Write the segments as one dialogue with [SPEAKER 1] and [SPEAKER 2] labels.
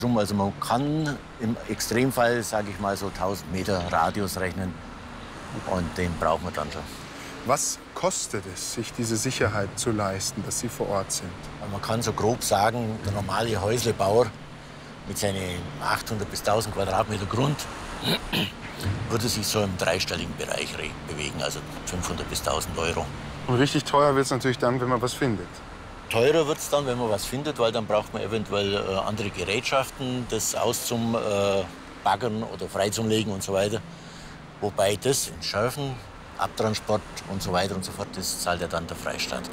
[SPEAKER 1] Also man kann im Extremfall, sage ich mal, so 1000 Meter Radius rechnen und den braucht man dann schon.
[SPEAKER 2] Was kostet es, sich diese Sicherheit zu leisten, dass Sie vor Ort sind?
[SPEAKER 1] Man kann so grob sagen, der normale Häuslebauer mit seinen 800 bis 1000 Quadratmeter Grund würde sich so im dreistelligen Bereich bewegen, also 500 bis 1000 Euro.
[SPEAKER 2] Und richtig teuer wird es natürlich dann, wenn man was findet.
[SPEAKER 1] Teurer wird es dann, wenn man was findet, weil dann braucht man eventuell andere Gerätschaften, das auszubaggern oder freizulegen und so weiter. Wobei das in Schärfen, Abtransport und so weiter und so fort, das zahlt ja dann der Freistaat.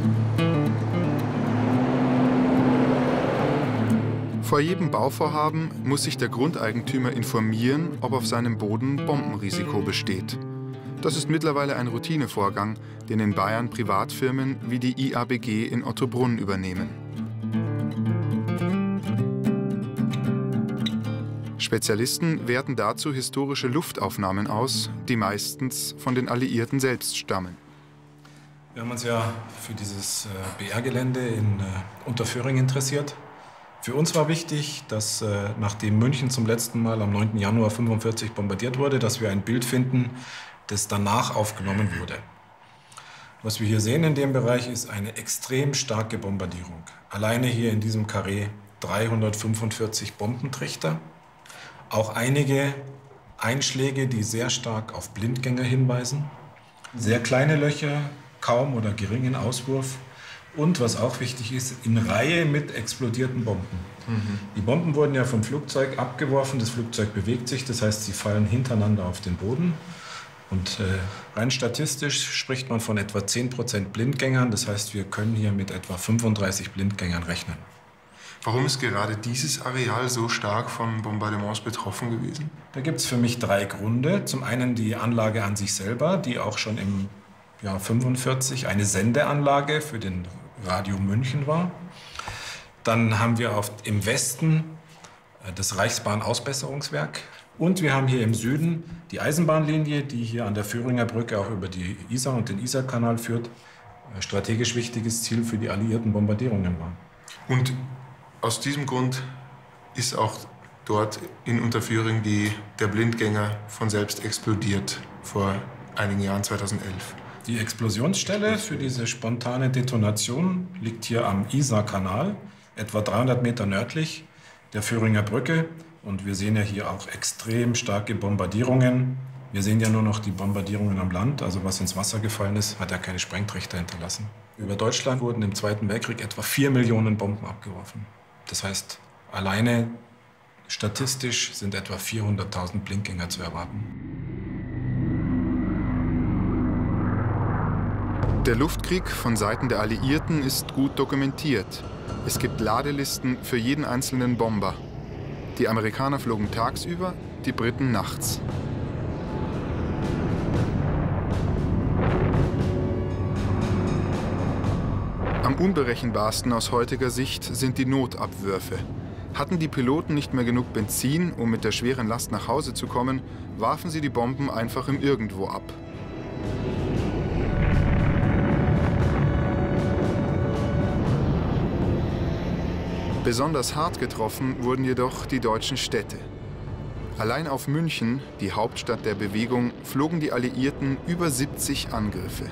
[SPEAKER 2] Vor jedem Bauvorhaben muss sich der Grundeigentümer informieren, ob auf seinem Boden Bombenrisiko besteht. Das ist mittlerweile ein Routinevorgang, den in Bayern Privatfirmen wie die IABG in Ottobrunn übernehmen. Spezialisten werten dazu historische Luftaufnahmen aus, die meistens von den Alliierten selbst stammen.
[SPEAKER 3] Wir haben uns ja für dieses BR-Gelände in Unterföhring interessiert. Für uns war wichtig, dass nachdem München zum letzten Mal am 9. Januar 1945 bombardiert wurde, dass wir ein Bild finden, das danach aufgenommen wurde. Was wir hier sehen in dem Bereich ist eine extrem starke Bombardierung. Alleine hier in diesem Karree 345 Bombentrichter. Auch einige Einschläge, die sehr stark auf Blindgänger hinweisen. Sehr kleine Löcher, kaum oder geringen Auswurf. Und was auch wichtig ist, in Reihe mit explodierten Bomben. Die Bomben wurden ja vom Flugzeug abgeworfen, das Flugzeug bewegt sich, das heißt, sie fallen hintereinander auf den Boden. Und rein statistisch spricht man von etwa 10% Blindgängern, das heißt, wir können hier mit etwa 35 Blindgängern rechnen.
[SPEAKER 2] Warum ist gerade dieses Areal so stark von Bombardements betroffen gewesen?
[SPEAKER 3] Da gibt es für mich 3 Gründe. Zum einen die Anlage an sich selber, die auch schon im Jahr 1945 eine Sendeanlage für den Radio München war. Dann haben wir im Westen das Reichsbahn-Ausbesserungswerk. Und wir haben hier im Süden die Eisenbahnlinie, die hier an der Föhringer Brücke auch über die Isar und den Isarkanal führt. Strategisch wichtiges Ziel für die alliierten Bombardierungen war.
[SPEAKER 2] Und aus diesem Grund ist auch dort in Unterföhring der Blindgänger von selbst explodiert vor einigen Jahren, 2011.
[SPEAKER 3] Die Explosionsstelle für diese spontane Detonation liegt hier am Isarkanal, etwa 300 Meter nördlich der Föhringer Brücke. Und wir sehen ja hier auch extrem starke Bombardierungen. Wir sehen ja nur noch die Bombardierungen am Land, also was ins Wasser gefallen ist, hat ja keine Sprengtrichter hinterlassen. Über Deutschland wurden im Zweiten Weltkrieg etwa 4 Millionen Bomben abgeworfen. Das heißt, alleine statistisch sind etwa 400.000 Blindgänger zu erwarten.
[SPEAKER 2] Der Luftkrieg von Seiten der Alliierten ist gut dokumentiert. Es gibt Ladelisten für jeden einzelnen Bomber. Die Amerikaner flogen tagsüber, die Briten nachts. Am unberechenbarsten aus heutiger Sicht sind die Notabwürfe. Hatten die Piloten nicht mehr genug Benzin, um mit der schweren Last nach Hause zu kommen, warfen sie die Bomben einfach im Irgendwo ab. Besonders hart getroffen wurden jedoch die deutschen Städte. Allein auf München, die Hauptstadt der Bewegung, flogen die Alliierten über 70 Angriffe.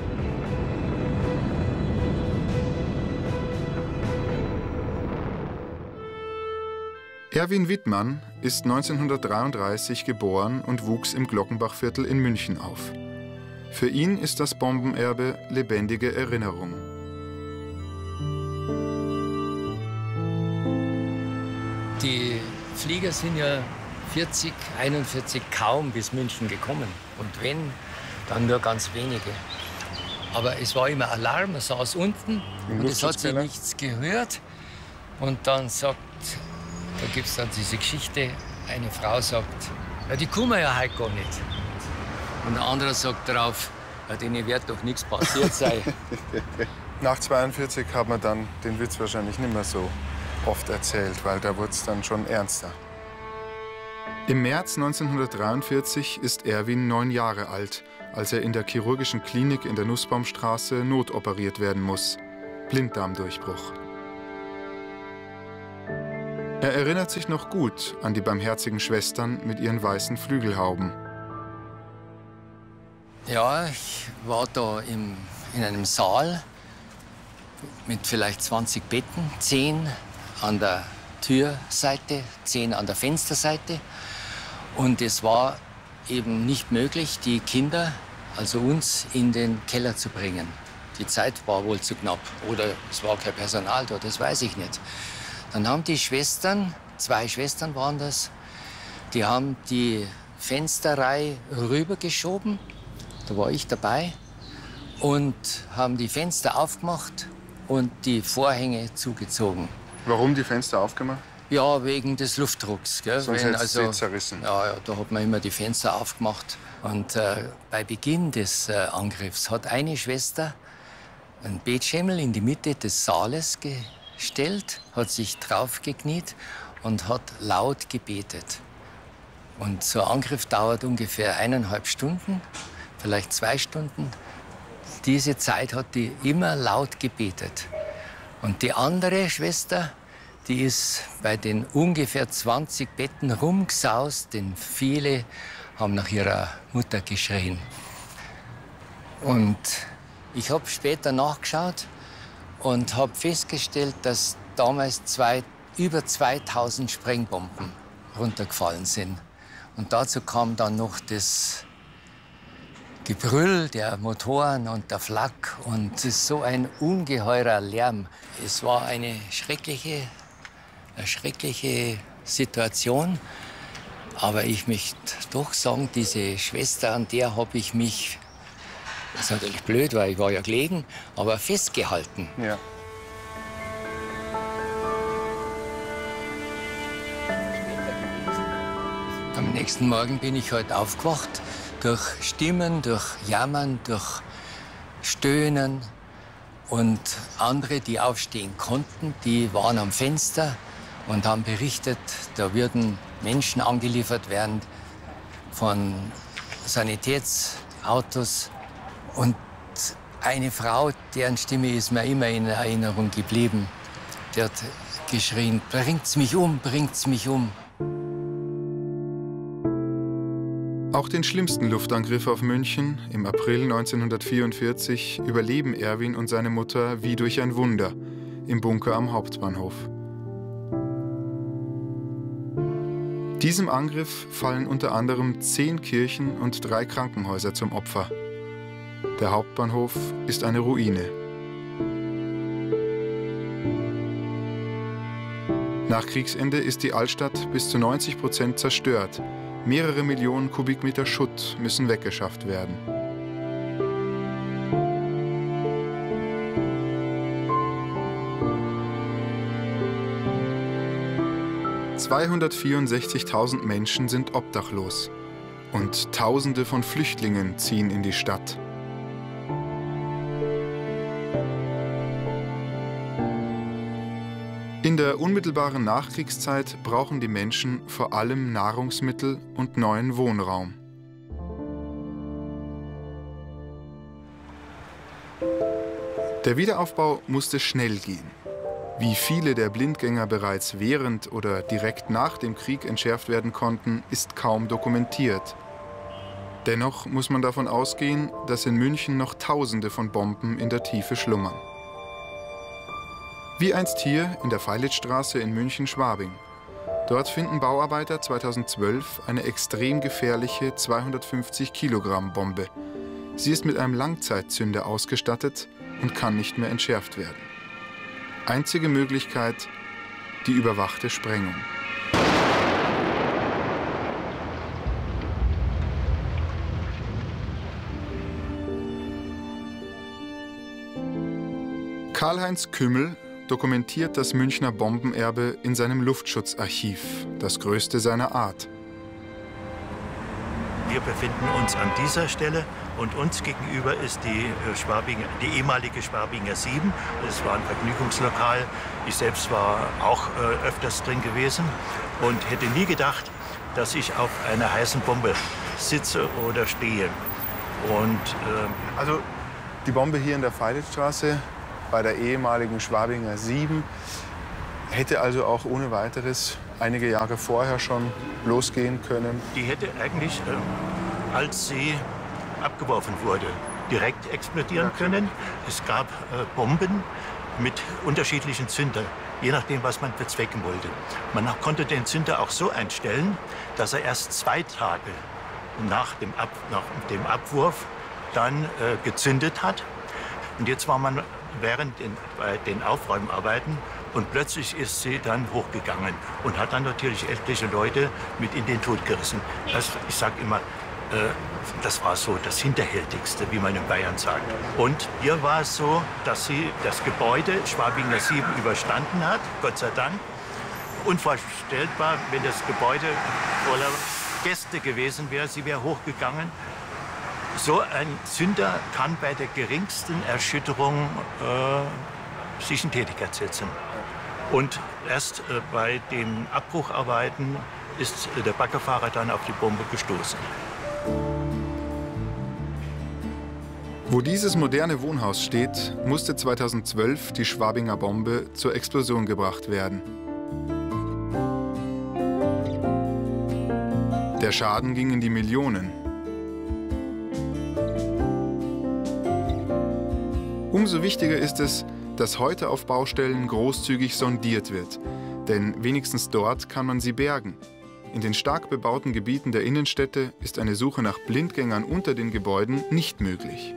[SPEAKER 2] Erwin Wittmann ist 1933 geboren und wuchs im Glockenbachviertel in München auf. Für ihn ist das Bombenerbe lebendige Erinnerung.
[SPEAKER 4] Die Flieger sind ja 40, 41 kaum bis München gekommen. Und wenn, dann nur ganz wenige. Aber es war immer Alarm, man saß unten und es hat sich nichts gehört. Und dann da gibt es dann diese Geschichte, eine Frau sagt, ja, die kommen ja heute gar nicht. Und der andere sagt darauf, ja, denen wird doch nichts passiert sein.
[SPEAKER 2] Nach 1942 hat man dann den Witz wahrscheinlich nicht mehr so oft erzählt, weil da wurde es dann schon ernster. Im März 1943 ist Erwin 9 Jahre alt, als er in der chirurgischen Klinik in der Nussbaumstraße notoperiert werden muss. Blinddarmdurchbruch. Er erinnert sich noch gut an die barmherzigen Schwestern mit ihren weißen Flügelhauben.
[SPEAKER 4] Ja, ich war da in einem Saal mit vielleicht 20 Betten, 10 an der Türseite, 10 an der Fensterseite. Und es war eben nicht möglich, die Kinder, also uns, in den Keller zu bringen. Die Zeit war wohl zu knapp oder es war kein Personal da, das weiß ich nicht. Dann haben die Schwestern, 2 Schwestern waren das, die haben die Fensterreihe rübergeschoben, da war ich dabei, und haben die Fenster aufgemacht und die Vorhänge zugezogen.
[SPEAKER 2] Warum die Fenster aufgemacht?
[SPEAKER 4] Ja, wegen des Luftdrucks. Gell?
[SPEAKER 2] Sonst hätte es sie zerrissen.
[SPEAKER 4] Ja, da hat man immer die Fenster aufgemacht. Und bei Beginn des Angriffs hat eine Schwester einen Betschemmel in die Mitte des Saales gestellt, hat sich draufgekniet und hat laut gebetet. Und so ein Angriff dauert ungefähr 1,5 Stunden, vielleicht 2 Stunden. Diese Zeit hat die immer laut gebetet. Und die andere Schwester, die ist bei den ungefähr 20 Betten rumgesaust, denn viele haben nach ihrer Mutter geschrien. Und ich habe später nachgeschaut und habe festgestellt, dass damals über 2000 Sprengbomben runtergefallen sind. Und dazu kam dann noch das Gebrüll der Motoren und der Flak. Und es ist so ein ungeheurer Lärm. Es war eine schreckliche Situation. Aber ich möchte doch sagen, diese Schwester, an der habe ich mich, das ist natürlich blöd, weil ich war ja gelegen, aber festgehalten.
[SPEAKER 2] Ja.
[SPEAKER 4] Am nächsten Morgen bin ich heute aufgewacht, durch Stimmen, durch Jammern, durch Stöhnen. Und andere, die aufstehen konnten, die waren am Fenster und haben berichtet, da würden Menschen angeliefert werden von Sanitätsautos. Und eine Frau, deren Stimme ist mir immer in Erinnerung geblieben, die hat geschrien, bringt's mich um, bringt's mich um.
[SPEAKER 2] Auch den schlimmsten Luftangriff auf München im April 1944 überleben Erwin und seine Mutter wie durch ein Wunder im Bunker am Hauptbahnhof. Diesem Angriff fallen unter anderem 10 Kirchen und 3 Krankenhäuser zum Opfer. Der Hauptbahnhof ist eine Ruine. Nach Kriegsende ist die Altstadt bis zu 90% zerstört. Mehrere Millionen Kubikmeter Schutt müssen weggeschafft werden. (264.000) Menschen sind obdachlos und Tausende von Flüchtlingen ziehen in die Stadt. In der unmittelbaren Nachkriegszeit brauchen die Menschen vor allem Nahrungsmittel und neuen Wohnraum. Der Wiederaufbau musste schnell gehen. Wie viele der Blindgänger bereits während oder direkt nach dem Krieg entschärft werden konnten, ist kaum dokumentiert. Dennoch muss man davon ausgehen, dass in München noch Tausende von Bomben in der Tiefe schlummern. Wie einst hier in der Feilitzstraße in München-Schwabing. Dort finden Bauarbeiter 2012 eine extrem gefährliche 250 Kilogramm Bombe. Sie ist mit einem Langzeitzünder ausgestattet und kann nicht mehr entschärft werden. Einzige Möglichkeit, die überwachte Sprengung. Karl-Heinz Kümmel dokumentiert das Münchner Bombenerbe in seinem Luftschutzarchiv, das größte seiner Art.
[SPEAKER 5] Wir befinden uns an dieser Stelle und uns gegenüber ist die ehemalige Schwabinger 7. Das war ein Vergnügungslokal. Ich selbst war auch öfters drin gewesen und hätte nie gedacht, dass ich auf einer heißen Bombe sitze oder stehe.
[SPEAKER 2] Also die Bombe hier in der Feilitzstraße bei der ehemaligen Schwabinger 7, Hätte also auch ohne weiteres einige Jahre vorher schon losgehen können.
[SPEAKER 5] Die hätte eigentlich, als sie abgeworfen wurde, direkt explodieren können. Es gab Bomben mit unterschiedlichen Zündern, je nachdem, was man bezwecken wollte. Man konnte den Zünder auch so einstellen, dass er erst 2 Tage nach dem Abwurf dann gezündet hat. Und jetzt war man bei den Aufräumarbeiten und plötzlich ist sie dann hochgegangen und hat dann natürlich etliche Leute mit in den Tod gerissen. Ich sage immer, das war so das Hinterhältigste, wie man in Bayern sagt. Und hier war es so, dass sie das Gebäude Schwabinger 7 überstanden hat, Gott sei Dank. Unvorstellbar, wenn das Gebäude voller Gäste gewesen wäre, sie wäre hochgegangen. So ein Zünder kann bei der geringsten Erschütterung sich in Tätigkeit setzen. Und erst bei den Abbrucharbeiten ist der Baggerfahrer dann auf die Bombe gestoßen.
[SPEAKER 2] Wo dieses moderne Wohnhaus steht, musste 2012 die Schwabinger Bombe zur Explosion gebracht werden. Der Schaden ging in die Millionen. Umso wichtiger ist es, dass heute auf Baustellen großzügig sondiert wird. Denn wenigstens dort kann man sie bergen. In den stark bebauten Gebieten der Innenstädte ist eine Suche nach Blindgängern unter den Gebäuden nicht möglich.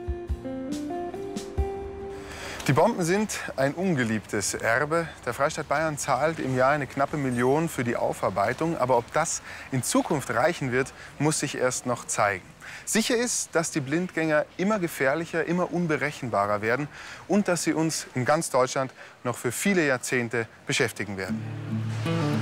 [SPEAKER 2] Die Bomben sind ein ungeliebtes Erbe. Der Freistaat Bayern zahlt im Jahr eine knappe Million für die Aufarbeitung. Aber ob das in Zukunft reichen wird, muss sich erst noch zeigen. Sicher ist, dass die Blindgänger immer gefährlicher, immer unberechenbarer werden und dass sie uns in ganz Deutschland noch für viele Jahrzehnte beschäftigen werden.